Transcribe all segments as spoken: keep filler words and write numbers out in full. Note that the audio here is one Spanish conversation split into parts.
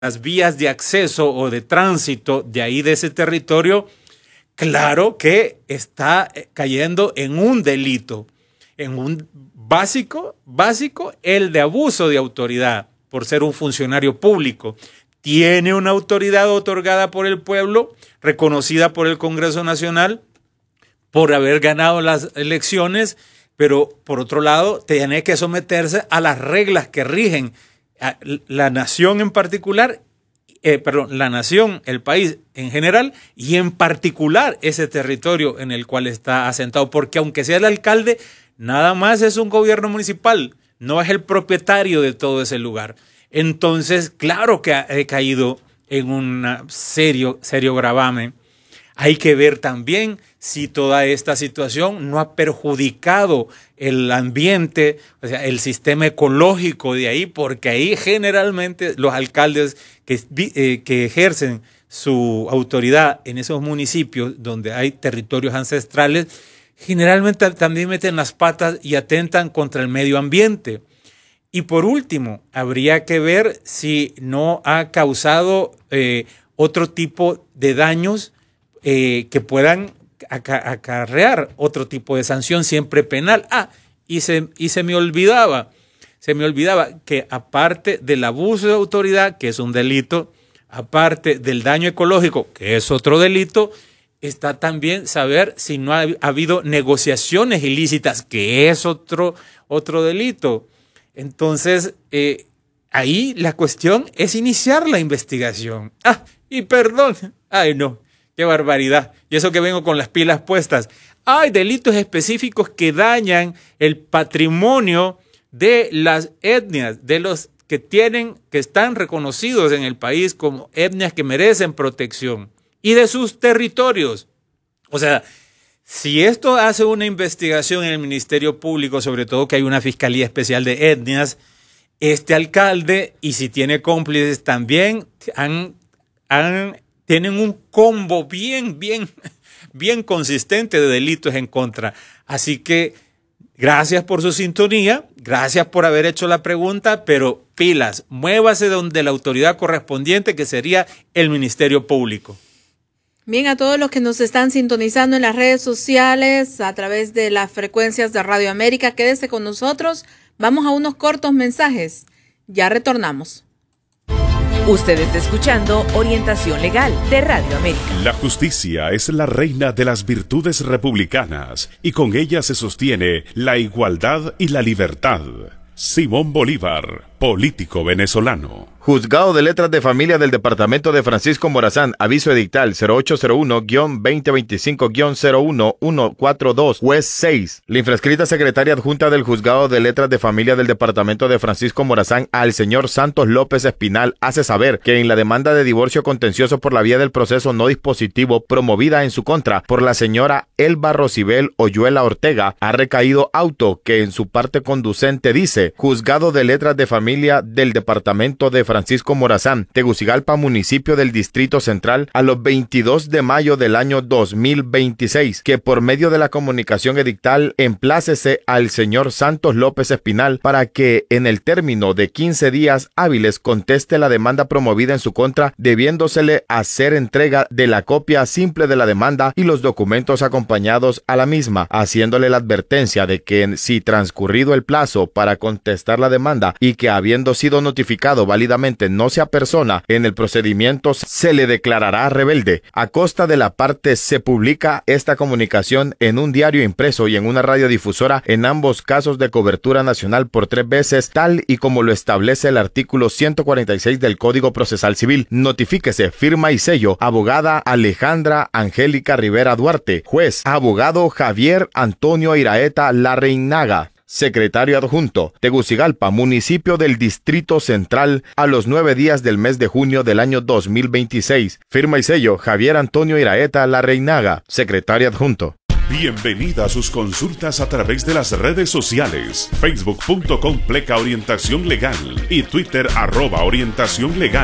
las vías de acceso o de tránsito de ahí, de ese territorio, claro que está cayendo en un delito, en un básico, básico, el de abuso de autoridad por ser un funcionario público. Tiene una autoridad otorgada por el pueblo, reconocida por el Congreso Nacional, por haber ganado las elecciones, pero por otro lado tiene que someterse a las reglas que rigen a la nación en particular, eh, perdón, la nación, el país en general y en particular ese territorio en el cual está asentado, porque aunque sea el alcalde, nada más es un gobierno municipal, no es el propietario de todo ese lugar. Entonces, claro que ha he caído en un serio, serio gravamen. Hay que ver también si toda esta situación no ha perjudicado el ambiente, o sea, el sistema ecológico de ahí, porque ahí generalmente los alcaldes que, eh, que ejercen su autoridad en esos municipios donde hay territorios ancestrales, generalmente también meten las patas y atentan contra el medio ambiente. Y por último, habría que ver si no ha causado eh, otro tipo de daños eh, que puedan aca acarrear otro tipo de sanción, siempre penal. Ah, y se, y se me olvidaba, se me olvidaba que aparte del abuso de autoridad, que es un delito, aparte del daño ecológico, que es otro delito, está también saber si no ha, ha habido negociaciones ilícitas, que es otro, otro delito. Entonces, eh, ahí la cuestión es iniciar la investigación. Ah, y perdón, ay no, qué barbaridad. Y eso que vengo con las pilas puestas. Hay delitos específicos que dañan el patrimonio de las etnias, de los que tienen, que están reconocidos en el país como etnias que merecen protección, y de sus territorios. O sea, si esto hace una investigación en el Ministerio Público, sobre todo que hay una Fiscalía Especial de Etnias, este alcalde, y si tiene cómplices también, han, han, tienen un combo bien, bien, bien consistente de delitos en contra. Así que gracias por su sintonía, gracias por haber hecho la pregunta, pero pilas, muévase donde la autoridad correspondiente, que sería el Ministerio Público. Bien, a todos los que nos están sintonizando en las redes sociales a través de las frecuencias de Radio América, quédese con nosotros. Vamos a unos cortos mensajes. Ya retornamos. Usted está escuchando Orientación Legal de Radio América. La justicia es la reina de las virtudes republicanas y con ella se sostiene la igualdad y la libertad. Simón Bolívar, político venezolano. Juzgado de Letras de Familia del Departamento de Francisco Morazán, aviso edictal cero ocho cero uno guión veinte veinticinco guión cero uno uno cuatro dos, juez seis. La infrascrita secretaria adjunta del Juzgado de Letras de Familia del Departamento de Francisco Morazán al señor Santos López Espinal hace saber que en la demanda de divorcio contencioso por la vía del proceso no dispositivo promovida en su contra por la señora Elba Rosibel Oyuela Ortega ha recaído auto que en su parte conducente dice: Juzgado de Letras de Familia del Departamento de Francisco Morazán, Tegucigalpa, municipio del Distrito Central, a los veintidós de mayo del año dos mil veintiséis, que por medio de la comunicación edictal emplácese al señor Santos López Espinal para que en el término de quince días hábiles conteste la demanda promovida en su contra, debiéndosele hacer entrega de la copia simple de la demanda y los documentos acompañados a la misma, haciéndole la advertencia de que si transcurrido el plazo para contestar la demanda y que habiendo sido notificado válidamente no se apersona en el procedimiento, se le declarará rebelde. A costa de la parte se publica esta comunicación en un diario impreso y en una radiodifusora, en ambos casos de cobertura nacional por tres veces, tal y como lo establece el artículo ciento cuarenta y seis del Código Procesal Civil. Notifíquese, firma y sello, abogada Alejandra Angélica Rivera Duarte, juez, abogado Javier Antonio Iraeta Larreinaga, secretario adjunto, Tegucigalpa, municipio del Distrito Central, a los nueve días del mes de junio del año dos mil veintiséis. Firma y sello, Javier Antonio Iraeta Larreinaga, secretario adjunto. Bienvenida a sus consultas a través de las redes sociales, facebook punto com pleca orientación legal y Twitter arroba orientación legal.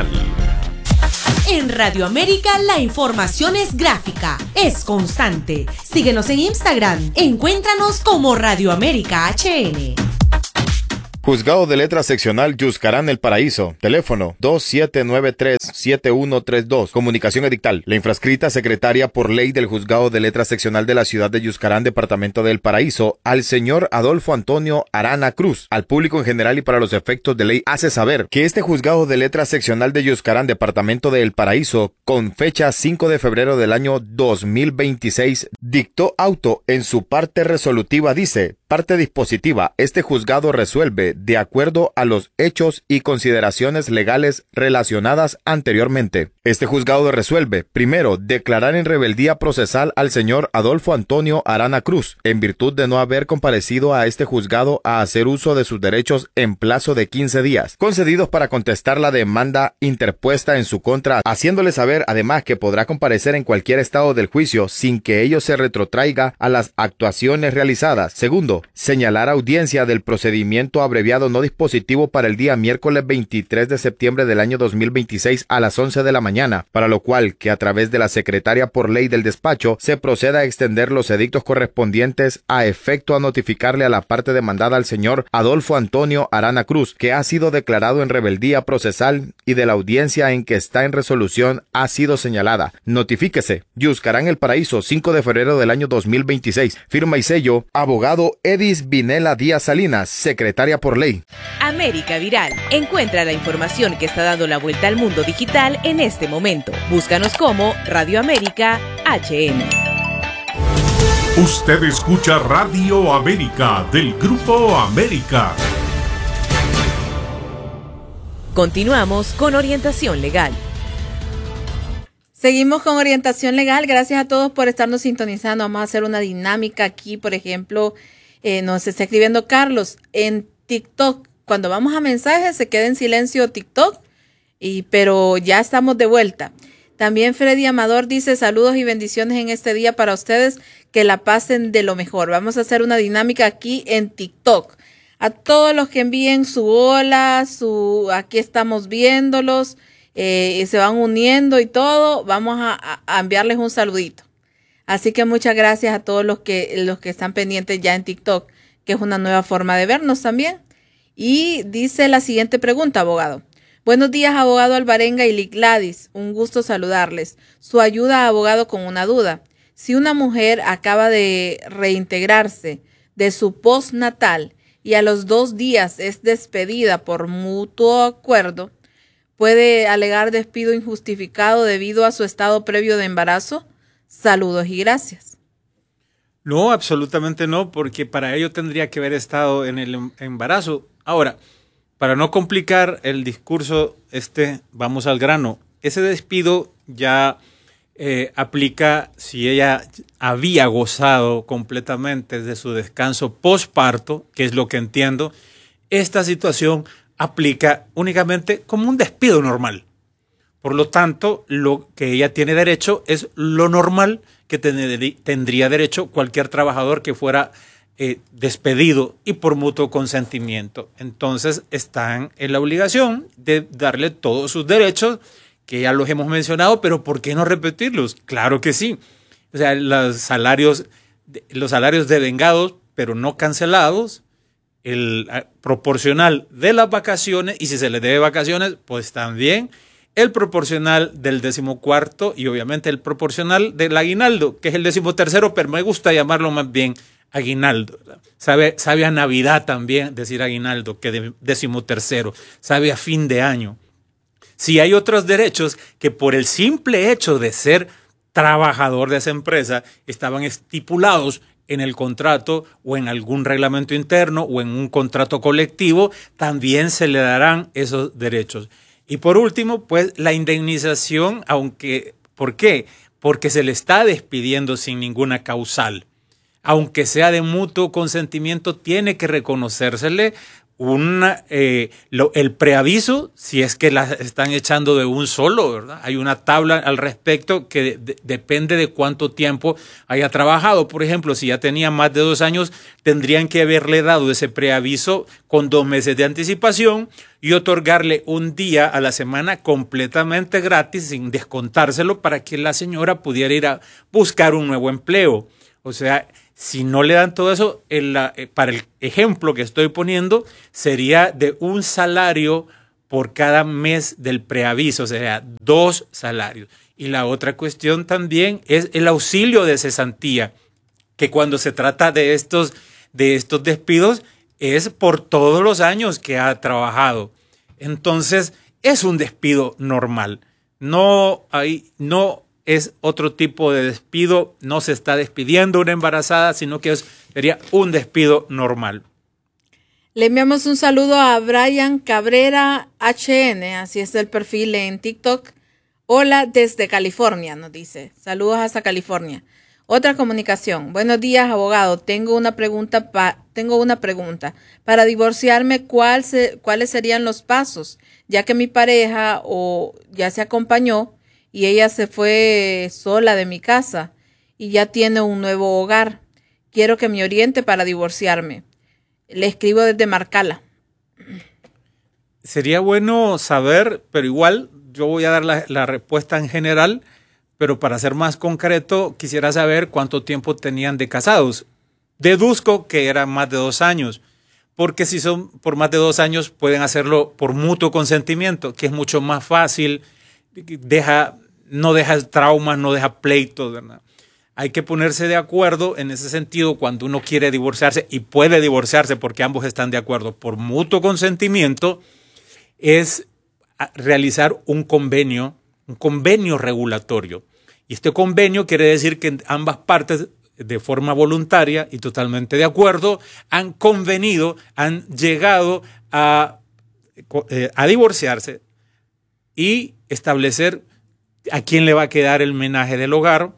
En Radio América la información es gráfica, es constante. Síguenos en Instagram, encuéntranos como Radio América H N. Juzgado de Letra Seccional Yuscarán El Paraíso. Teléfono dos siete nueve tres, siete uno tres dos. Comunicación edictal. La infrascrita secretaria por ley del Juzgado de Letra Seccional de la ciudad de Yuscarán, departamento del Paraíso, al señor Adolfo Antonio Arana Cruz. Al público en general y para los efectos de ley hace saber que este Juzgado de Letra Seccional de Yuscarán, departamento del Paraíso, con fecha cinco de febrero del año dos mil veintiséis, dictó auto en su parte resolutiva. Dice: parte dispositiva. Este juzgado resuelve de acuerdo a los hechos y consideraciones legales relacionadas anteriormente. Este juzgado resuelve, primero, declarar en rebeldía procesal al señor Adolfo Antonio Arana Cruz, en virtud de no haber comparecido a este juzgado a hacer uso de sus derechos en plazo de quince días, concedidos para contestar la demanda interpuesta en su contra, haciéndole saber además que podrá comparecer en cualquier estado del juicio sin que ello se retrotraiga a las actuaciones realizadas. Segundo, señalar audiencia del procedimiento abreviado no dispositivo para el día miércoles veintitrés de septiembre del año dos mil veintiséis a las once de la mañana, para lo cual que a través de la secretaria por ley del despacho se proceda a extender los edictos correspondientes a efecto a notificarle a la parte demandada al señor Adolfo Antonio Arana Cruz que ha sido declarado en rebeldía procesal y de la audiencia en que está en resolución ha sido señalada. Notifíquese. Yuscarán El Paraíso, cinco de febrero del año dos mil veintiséis. Firma y sello, abogado Edis Vinela Díaz Salinas, secretaria por ley. América Viral. Encuentra la información que está dando la vuelta al mundo digital en este momento. Búscanos como Radio América H N. Usted escucha Radio América del Grupo América. Continuamos con orientación legal. Seguimos con orientación legal. Gracias a todos por estarnos sintonizando. Vamos a hacer una dinámica aquí. Por ejemplo, eh, nos está escribiendo Carlos en TikTok. Cuando vamos a mensajes se queda en silencio TikTok, y, pero ya estamos de vuelta. También Freddy Amador dice: saludos y bendiciones en este día para ustedes, que la pasen de lo mejor. Vamos a hacer una dinámica aquí en TikTok. A todos los que envíen su hola, su aquí estamos viéndolos, eh, y se van uniendo y todo, vamos a, a enviarles un saludito. Así que muchas gracias a todos los que, los que están pendientes ya en TikTok, que es una nueva forma de vernos también. Y dice la siguiente pregunta, abogado. Buenos días, abogado Alvarenga y Lic Gladys. Un gusto saludarles. Su ayuda, abogado, con una duda. Si una mujer acaba de reintegrarse de su postnatal y a los dos días es despedida por mutuo acuerdo, ¿puede alegar despido injustificado debido a su estado previo de embarazo? Saludos y gracias. No, absolutamente no, porque para ello tendría que haber estado en el embarazo. Ahora, para no complicar el discurso, este, vamos al grano. Ese despido ya eh, aplica si ella había gozado completamente de su descanso postparto, que es lo que entiendo. Esta situación aplica únicamente como un despido normal. Por lo tanto, lo que ella tiene derecho es lo normal que tendría derecho cualquier trabajador que fuera eh, despedido y por mutuo consentimiento. Entonces están en la obligación de darle todos sus derechos, que ya los hemos mencionado, pero ¿por qué no repetirlos? Claro que sí. O sea, los salarios, los salarios devengados, pero no cancelados, el proporcional de las vacaciones, y si se les debe vacaciones, pues también el proporcional del decimocuarto y obviamente el proporcional del aguinaldo, que es el decimotercero, pero me gusta llamarlo más bien aguinaldo. Sabe, sabe a Navidad también decir aguinaldo que de decimotercero, sabe a fin de año. Si hay otros derechos que por el simple hecho de ser trabajador de esa empresa estaban estipulados en el contrato o en algún reglamento interno o en un contrato colectivo, también se le darán esos derechos. Y por último, pues la indemnización, aunque, ¿por qué? Porque se le está despidiendo sin ninguna causal. Aunque sea de mutuo consentimiento, tiene que reconocérsele una, eh, lo, el preaviso, si es que la están echando de un solo, ¿verdad? Hay una tabla al respecto que de, de, depende de cuánto tiempo haya trabajado. Por ejemplo, si ya tenía más de dos años, tendrían que haberle dado ese preaviso con dos meses de anticipación y otorgarle un día a la semana completamente gratis, sin descontárselo, para que la señora pudiera ir a buscar un nuevo empleo. O sea, Si no le dan todo eso, el, eh, para el ejemplo que estoy poniendo, sería de un salario por cada mes del preaviso, o sea, dos salarios. Y la otra cuestión también es el auxilio de cesantía, que cuando se trata de estos, de estos despidos es por todos los años que ha trabajado. Entonces, es un despido normal. No hay, no es otro tipo de despido, no se está despidiendo una embarazada, sino que es, sería un despido normal. Le enviamos un saludo a Brian Cabrera H N, así es el perfil en TikTok. Hola desde California, nos dice. Saludos hasta California. Otra comunicación. Buenos días, abogado. Tengo una pregunta. Pa tengo una pregunta. Para divorciarme, ¿cuál se ¿cuáles serían los pasos? Ya que mi pareja o ya se acompañó y ella se fue sola de mi casa y ya tiene un nuevo hogar. Quiero que me oriente para divorciarme. Le escribo desde Marcala. Sería bueno saber, pero igual yo voy a dar la, la respuesta en general, pero para ser más concreto, quisiera saber cuánto tiempo tenían de casados. Deduzco que eran más de dos años, porque si son por más de dos años pueden hacerlo por mutuo consentimiento, que es mucho más fácil, deja, no deja traumas, no deja pleitos, ¿verdad? Hay que ponerse de acuerdo en ese sentido cuando uno quiere divorciarse y puede divorciarse porque ambos están de acuerdo por mutuo consentimiento, es realizar un convenio, un convenio regulatorio. Y este convenio quiere decir que ambas partes, de forma voluntaria y totalmente de acuerdo, han convenido, han llegado a, eh, a divorciarse y establecer a quién le va a quedar el menaje del hogar,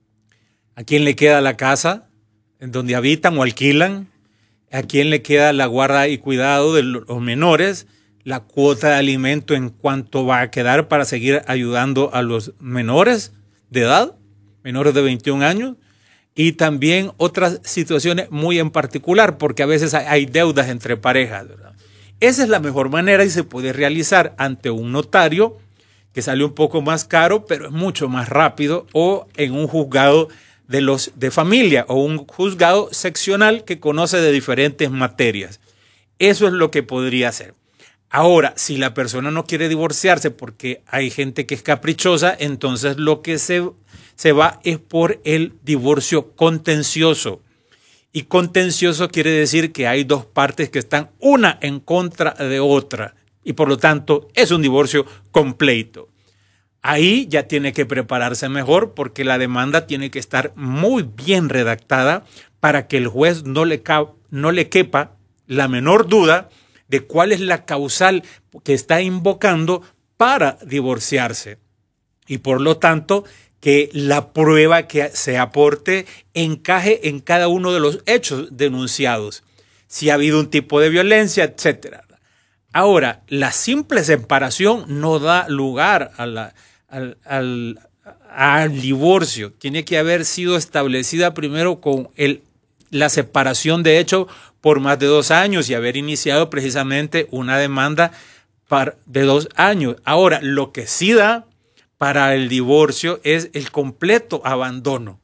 a quién le queda la casa en donde habitan o alquilan, a quién le queda la guarda y cuidado de los menores, la cuota de alimento en cuánto va a quedar para seguir ayudando a los menores de edad, menores de veintiún años, y también otras situaciones muy en particular, porque a veces hay deudas entre parejas, ¿verdad? Esa es la mejor manera y se puede realizar ante un notario, que sale un poco más caro, pero es mucho más rápido, o en un juzgado de los de familia o un juzgado seccional que conoce de diferentes materias. Eso es lo que podría hacer. Ahora, si la persona no quiere divorciarse porque hay gente que es caprichosa, entonces lo que se, se va es por el divorcio contencioso. Y contencioso quiere decir que hay dos partes que están una en contra de otra y por lo tanto es un divorcio completo. Ahí ya tiene que prepararse mejor porque la demanda tiene que estar muy bien redactada para que el juez no le, no le quepa la menor duda de cuál es la causal que está invocando para divorciarse. Y por lo tanto, que la prueba que se aporte encaje en cada uno de los hechos denunciados. Si ha habido un tipo de violencia, etcétera. Ahora, la simple separación no da lugar a la Al, al, al divorcio. Tiene que haber sido establecida primero con el, la separación de hecho por más de dos años y haber iniciado precisamente una demanda para, de dos años. Ahora, lo que sí da para el divorcio es el completo abandono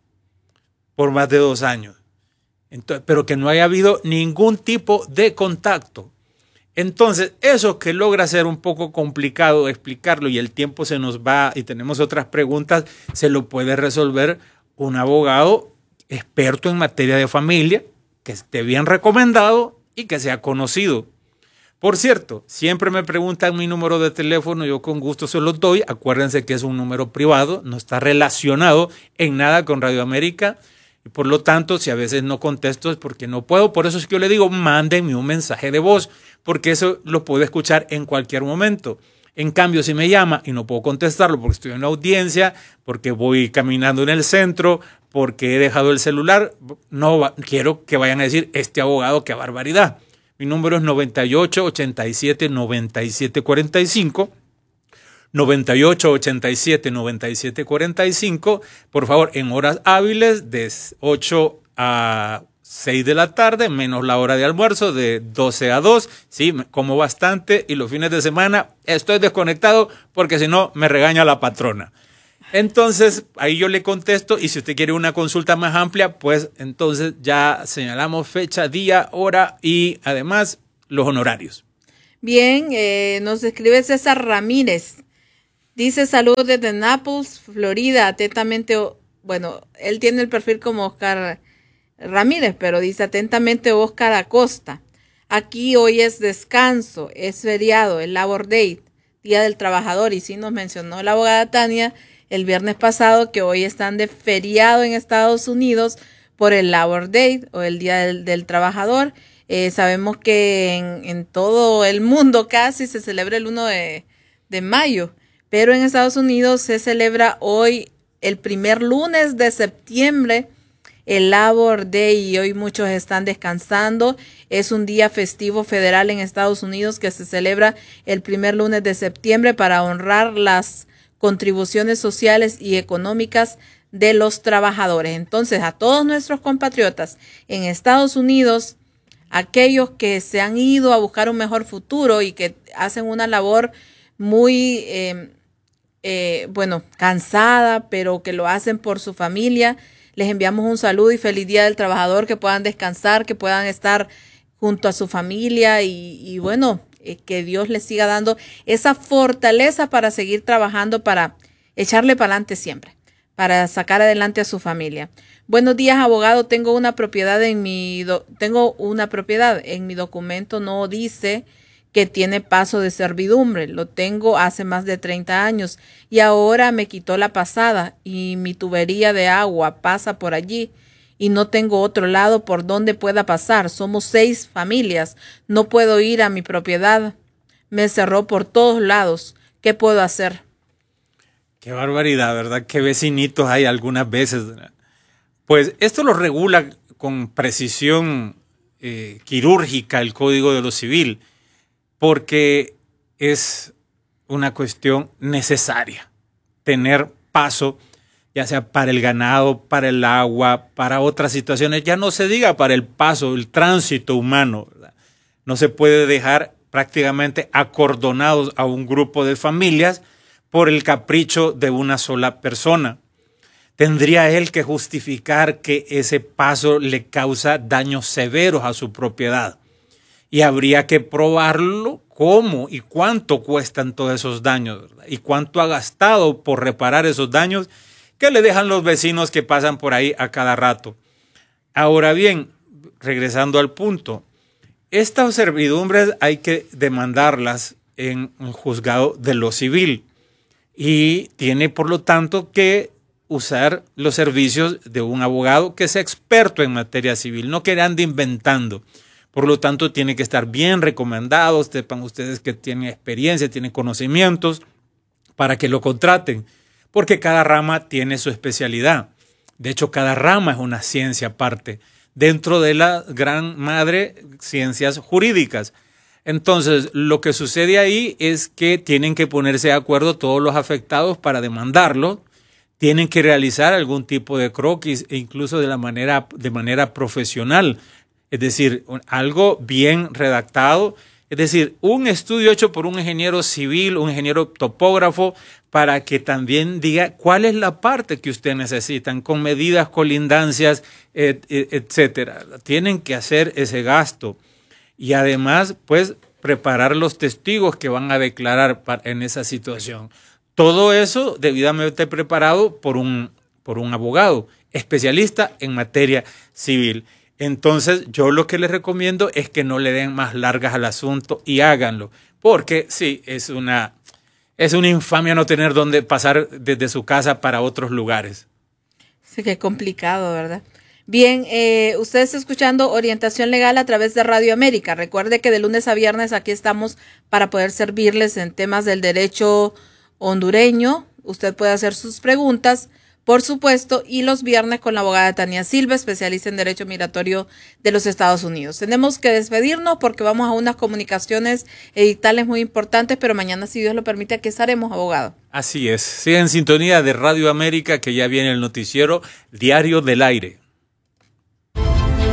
por más de dos años. Entonces, pero que no haya habido ningún tipo de contacto. Entonces, eso que logra ser un poco complicado explicarlo y el tiempo se nos va y tenemos otras preguntas, se lo puede resolver un abogado experto en materia de familia, que esté bien recomendado y que sea conocido. Por cierto, siempre me preguntan mi número de teléfono, yo con gusto se los doy. Acuérdense que es un número privado, no está relacionado en nada con Radio América. Y por lo tanto, si a veces no contesto es porque no puedo. Por eso es que yo le digo, mándenme un mensaje de voz, porque eso lo puedo escuchar en cualquier momento. En cambio, si me llama y no puedo contestarlo porque estoy en una audiencia, porque voy caminando en el centro, porque he dejado el celular, no va, quiero que vayan a decir, este abogado, qué barbaridad. Mi número es noventa y ocho, ochenta y siete, noventa y siete cuarenta y cinco. noventa y ocho, ochenta y siete, noventa y siete cuarenta y cinco. Por favor, en horas hábiles de ocho a seis de la tarde, menos la hora de almuerzo de doce a dos. Sí, como bastante y los fines de semana estoy desconectado porque si no me regaña la patrona. Entonces, ahí yo le contesto y si usted quiere una consulta más amplia, pues entonces ya señalamos fecha, día, hora y además los honorarios. Bien, eh, nos escribe César Ramírez. Dice salud desde Naples, Florida. Atentamente, bueno, él tiene el perfil como Oscar Ramírez, pero dice atentamente Oscar Acosta. Aquí hoy es descanso, es feriado, el Labor Day, Día del Trabajador. Y sí nos mencionó la abogada Tania el viernes pasado que hoy están de feriado en Estados Unidos por el Labor Day o el Día del, del Trabajador. Eh, sabemos que en, en todo el mundo casi se celebra el primero de, de mayo, pero en Estados Unidos se celebra hoy el primer lunes de septiembre el Labor Day y hoy muchos están descansando. Es un día festivo federal en Estados Unidos que se celebra el primer lunes de septiembre para honrar las contribuciones sociales y económicas de los trabajadores. Entonces, a todos nuestros compatriotas en Estados Unidos, aquellos que se han ido a buscar un mejor futuro y que hacen una labor muy, eh, eh, bueno, cansada, pero que lo hacen por su familia, les enviamos un saludo y feliz Día del Trabajador, que puedan descansar, que puedan estar junto a su familia y, y bueno, eh, que Dios les siga dando esa fortaleza para seguir trabajando, para echarle para adelante siempre, para sacar adelante a su familia. Buenos días, abogado. Tengo una propiedad en mi do- tengo una propiedad en mi documento no dice que tiene paso de servidumbre. Lo tengo hace más de treinta años y ahora me quitó la pasada y mi tubería de agua pasa por allí y no tengo otro lado por donde pueda pasar. Somos seis familias. No puedo ir a mi propiedad. Me cerró por todos lados. ¿Qué puedo hacer? Qué barbaridad, ¿verdad? Qué vecinitos hay algunas veces, ¿verdad? Pues esto lo regula con precisión eh, quirúrgica el Código de lo Civil, porque es una cuestión necesaria tener paso, ya sea para el ganado, para el agua, para otras situaciones, ya no se diga para el paso, el tránsito humano, ¿verdad? No se puede dejar prácticamente acordonados a un grupo de familias por el capricho de una sola persona. Tendría él que justificar que ese paso le causa daños severos a su propiedad. Y habría que probarlo cómo y cuánto cuestan todos esos daños, ¿verdad? Y cuánto ha gastado por reparar esos daños que le dejan los vecinos que pasan por ahí a cada rato. Ahora bien, regresando al punto, estas servidumbres hay que demandarlas en un juzgado de lo civil y tiene por lo tanto que usar los servicios de un abogado que sea experto en materia civil, no que ande inventando. Por lo tanto, tiene que estar bien recomendado, sepan ustedes que tienen experiencia, tienen conocimientos para que lo contraten, porque cada rama tiene su especialidad. De hecho, cada rama es una ciencia aparte, dentro de la gran madre ciencias jurídicas. Entonces, lo que sucede ahí es que tienen que ponerse de acuerdo todos los afectados para demandarlo, tienen que realizar algún tipo de croquis e incluso de la manera, de manera profesional, es decir, algo bien redactado, es decir, un estudio hecho por un ingeniero civil, un ingeniero topógrafo, para que también diga cuál es la parte que ustedes necesitan, con medidas, colindancias, et, et, etcétera. Tienen que hacer ese gasto y además, pues, preparar los testigos que van a declarar en esa situación. Todo eso debidamente preparado por un, por un abogado especialista en materia civil. Entonces, yo lo que les recomiendo es que no le den más largas al asunto y háganlo, porque sí, es una, es una infamia no tener dónde pasar desde su casa para otros lugares. Sí, qué complicado, ¿verdad? Bien, eh, usted está escuchando Orientación Legal a través de Radio América. Recuerde que de lunes a viernes aquí estamos para poder servirles en temas del derecho hondureño. Usted puede hacer sus preguntas, por supuesto, y los viernes con la abogada Tania Silva, especialista en Derecho Migratorio de los Estados Unidos. Tenemos que despedirnos porque vamos a unas comunicaciones editales muy importantes, pero mañana, si Dios lo permite, aquí estaremos, abogado. Así es. Sigan en sintonía de Radio América, que ya viene el noticiero Diario del Aire.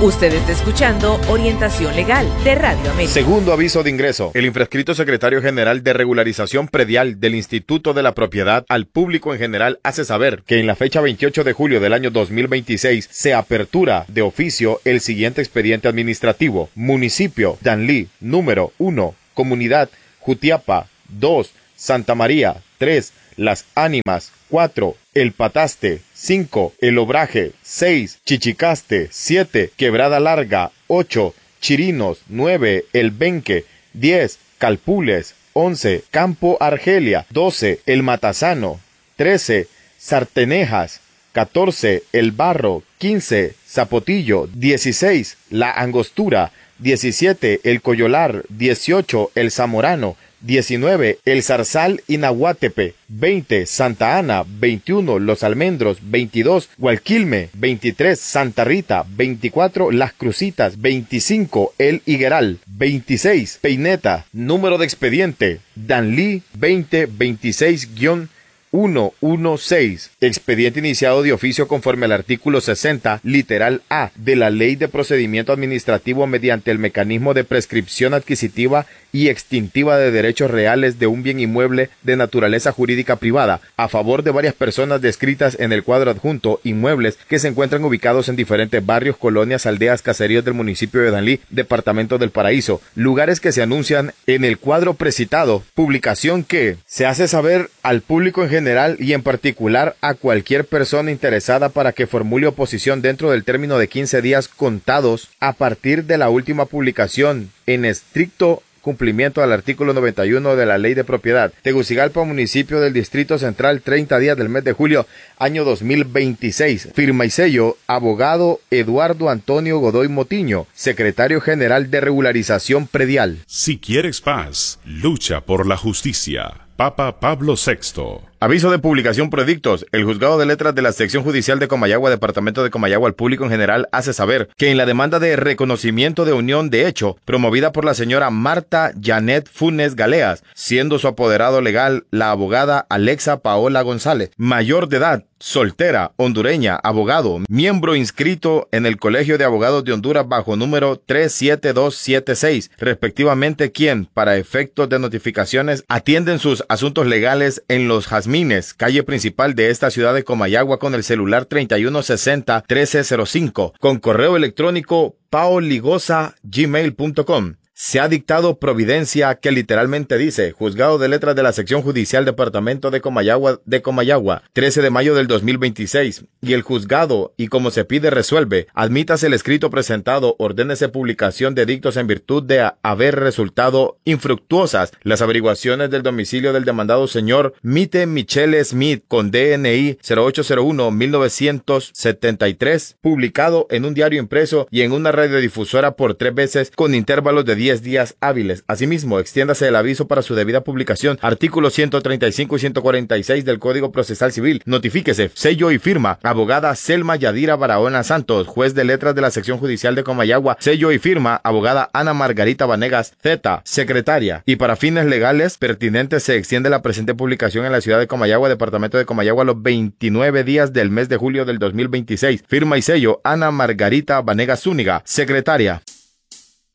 Usted está escuchando Orientación Legal de Radio América. Segundo aviso de ingreso. El infrascrito secretario general de regularización predial del Instituto de la Propiedad al público en general hace saber que en la fecha veintiocho de julio del año dos mil veintiséis se apertura de oficio el siguiente expediente administrativo. Municipio Danlí, número uno. Comunidad Jutiapa, dos. Santa María, tres. Las Ánimas, cuatro. El Pataste, cinco. El Obraje, seis. Chichicaste, siete. Quebrada Larga, ocho. Chirinos, nueve. El Benque, diez. Calpules, once. Campo Argelia, doce. El Matazano, trece. Sartenejas, catorce. El Barro, quince. Zapotillo, dieciséis. La Angostura, diecisiete. El Coyolar, dieciocho. El Zamorano, diecinueve. El Zarzal y Nahuatepe, veinte. Santa Ana, veintiuno. Los Almendros, veintidós. Gualquilme, veintitrés. Santa Rita, veinticuatro. Las Crucitas, veinticinco. El Higueral, veintiséis. Peineta, número de expediente Danlí veinte veintiséis guión ciento dieciséis. Expediente iniciado de oficio conforme al artículo sesenta, literal A, de la Ley de Procedimiento Administrativo mediante el mecanismo de prescripción adquisitiva y extintiva de derechos reales de un bien inmueble de naturaleza jurídica privada, a favor de varias personas descritas en el cuadro adjunto, inmuebles que se encuentran ubicados en diferentes barrios, colonias, aldeas, caseríos del municipio de Danlí, departamento del Paraíso, lugares que se anuncian en el cuadro precitado, publicación que se hace saber al público en general y en particular a cualquier persona interesada para que formule oposición dentro del término de quince días contados a partir de la última publicación, en estricto cumplimiento al artículo noventa y uno de la Ley de Propiedad. Tegucigalpa, municipio del Distrito Central, treinta días del mes de julio, año dos mil veintiséis. Firma y sello, abogado Eduardo Antonio Godoy Motiño, secretario general de regularización predial. Si quieres paz, lucha por la justicia. Papa Pablo sexto. Aviso de publicación por edictos. El Juzgado de Letras de la Sección Judicial de Comayagua, Departamento de Comayagua, al público en general, hace saber que en la demanda de reconocimiento de unión de hecho, promovida por la señora Marta Janet Funes Galeas, siendo su apoderado legal la abogada Alexa Paola González, mayor de edad, soltera, hondureña, abogado, miembro inscrito en el Colegio de Abogados de Honduras bajo número tres siete dos siete seis, respectivamente, quien, para efectos de notificaciones, atienden sus asuntos legales en Los Jazmines, calle principal de esta ciudad de Comayagua, con el celular treinta y uno sesenta trece cero cinco, con correo electrónico paoligosa gmail punto com. Se ha dictado providencia que literalmente dice: Juzgado de Letras de la Sección Judicial Departamento de Comayagua de Comayagua, trece de mayo del dos mil veintiséis, y el juzgado, y como se pide, resuelve: admítase el escrito presentado, ordénese publicación de edictos en virtud de haber resultado infructuosas las averiguaciones del domicilio del demandado señor Mite Michele Smith, con D N I cero ocho cero uno mil novecientos setenta y tres, publicado en un diario impreso y en una radiodifusora por tres veces con intervalos de diez días hábiles. Asimismo, extiéndase el aviso para su debida publicación. Artículos ciento treinta y cinco y ciento cuarenta y seis del Código Procesal Civil. Notifíquese. Sello y firma: abogada Selma Yadira Barahona Santos, juez de letras de la Sección Judicial de Comayagua. Sello y firma: abogada Ana Margarita Vanegas Z, secretaria. Y para fines legales pertinentes se extiende la presente publicación en la ciudad de Comayagua, departamento de Comayagua, los veintinueve días del mes de julio del dos mil veintiséis. Firma y sello: Ana Margarita Vanegas Zúñiga, secretaria.